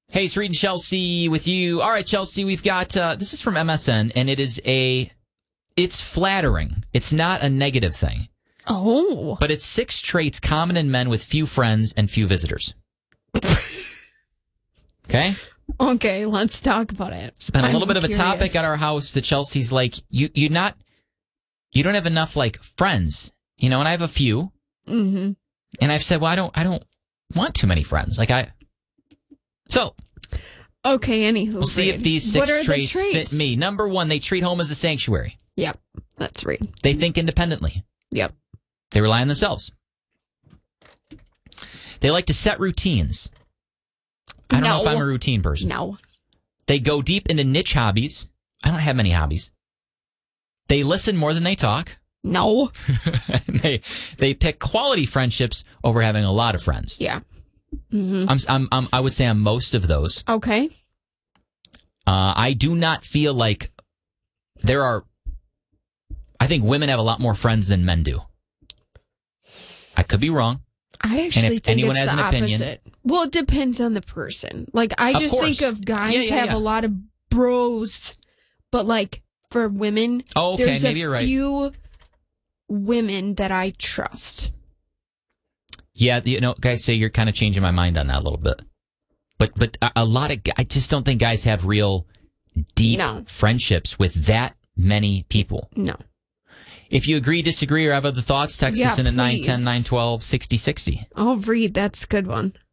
Hey, it's Reed and Chelsea with you. All right, Chelsea, we've got, this is from MSN, and it's flattering. It's not a negative thing. Oh. But it's 6 traits common in men with few friends and few visitors. Okay? Okay, let's talk about it. It's been a little bit of a topic at our house that Chelsea's like, you don't have enough, like, friends. And I have a few. Mm-hmm. And I've said, well, I don't want too many friends. So, okay, anywho. We'll see if these 6 traits fit me. Number 1, they treat home as a sanctuary. Yep, that's right. They think independently. Yep. They rely on themselves. They like to set routines. I don't know if I'm a routine person. No. They go deep into niche hobbies. I don't have many hobbies. They listen more than they talk. No. They pick quality friendships over having a lot of friends. Yeah. Mm-hmm. I would say I'm most of those. Okay. I do not feel like I think women have a lot more friends than men do. I could be wrong. I actually and if think anyone it's has the an opinion, opposite. Well, it depends on the person. Like, I just think of guys have a lot of bros, but like for women, there's maybe you're right. few women that I trust. Yeah, guys, say you're kind of changing my mind on that a little bit. But a lot of I just don't think guys have real deep friendships with that many people. No. If you agree, disagree, or have other thoughts, text us in at 910-912-6060. Oh, Reed, that's a good one.